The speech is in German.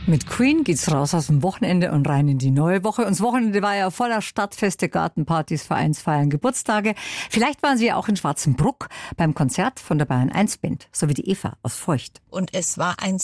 Mit Queen geht's raus aus dem Wochenende und rein in die neue Woche. Und das Wochenende war ja voller Stadtfeste, Gartenpartys, Vereinsfeiern, Geburtstage. Vielleicht waren Sie ja auch in Schwarzenbruck beim Konzert von der Bayern 1 Band, so wie die Eva aus Feucht. Und es war ein